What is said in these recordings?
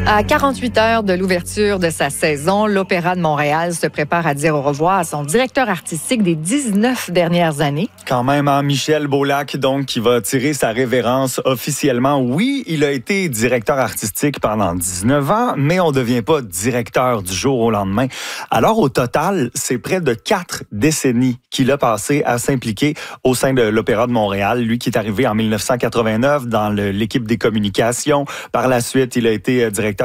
À 48 heures de l'ouverture de sa saison, l'Opéra de Montréal se prépare à dire au revoir à son directeur artistique des 19 dernières années. Quand même, hein, Michel Beaulac, donc, qui va tirer sa révérence officiellement. Oui, il a été directeur artistique pendant 19 ans, mais on ne devient pas directeur du jour au lendemain. Alors, au total, c'est près de 4 décennies qu'il a passé à s'impliquer au sein de l'Opéra de Montréal. Lui qui est arrivé en 1989 dans l'équipe des communications. Par la suite, il a été directeur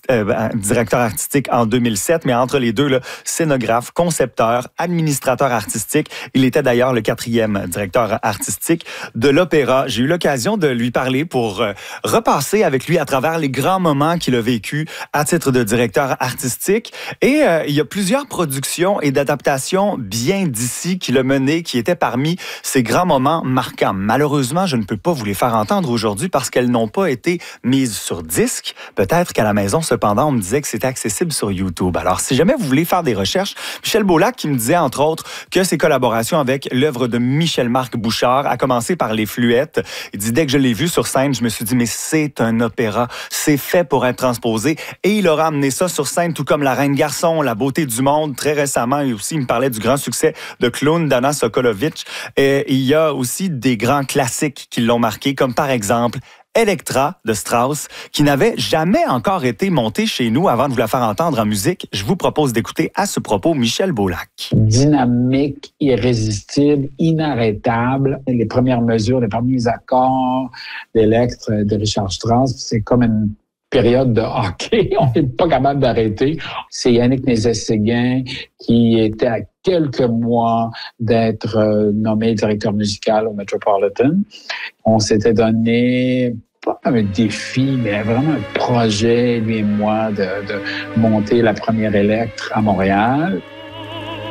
artistique en 2007, mais entre les deux, là, scénographe, concepteur, administrateur artistique. Il était d'ailleurs le 4e directeur artistique de l'Opéra. J'ai eu l'occasion de lui parler pour repasser avec lui à travers les grands moments qu'il a vécu à titre de directeur artistique. Et il y a plusieurs productions et d'adaptations bien d'ici qu'il a menées, qui étaient parmi ces grands moments marquants. Malheureusement, je ne peux pas vous les faire entendre aujourd'hui parce qu'elles n'ont pas été mises sur disque. Peut-être qu'à la maison, cependant, on me disait que c'était accessible sur YouTube. Alors, si jamais vous voulez faire des recherches, Michel Beaulac qui me disait, entre autres, que ses collaborations avec l'œuvre de Michel-Marc Bouchard, a commencé par Les Fluettes. Il dit, dès que je l'ai vu sur scène, je me suis dit, mais c'est un opéra, c'est fait pour être transposé. Et il aura amené ça sur scène, tout comme La Reine Garçon, La Beauté du Monde, très récemment. Et aussi, il me parlait du grand succès de Clown d'Anna Sokolovic. Et il y a aussi des grands classiques qui l'ont marqué, comme par exemple Elektra de Strauss, qui n'avait jamais encore été montée chez nous avant de vous la faire entendre en musique. Je vous propose d'écouter à ce propos Michel Beaulac. Dynamique, irrésistible, inarrêtable. Les premières mesures, les premiers accords d'Electre de Richard Strauss, c'est comme une période de hockey. On n'est pas capable d'arrêter. C'est Yannick Nézet-Séguin qui était à quelques mois d'être nommé directeur musical au Metropolitan. On s'était donné pas un défi, mais vraiment un projet, lui et moi, de monter la première Electre à Montréal.